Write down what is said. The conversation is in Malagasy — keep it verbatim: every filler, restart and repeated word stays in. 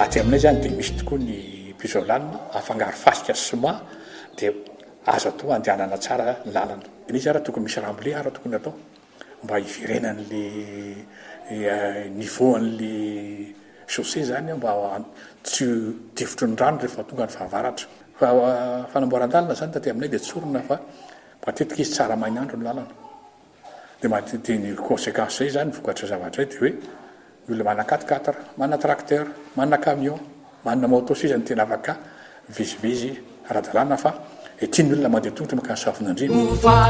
aty aminay zany dia misy tokoa ny pisolanina afangaro fasika sy soma dia azo atao andehanana tsara ny lalana. Izy ara tokony misy rambole ara tokony atao mba hiverenan'le niveau an'le chaussée zany mba tsy tifotry ny rano rehefa tonga ny fahavaratra. Fa fanamboaran-dalana zany taty aminay dia tsorona fa matetika izy tsara mainandro ny lalana. Dia matetika ny conséquence zay zany vokatra zavatra dia hoe ny olona manana quatre quatre, manana tracteur, manana camion, manana moto sy zany tena afaka vizivizy ara-dalàna fa tiany olona mandeha tongotra makany safon'Andriana.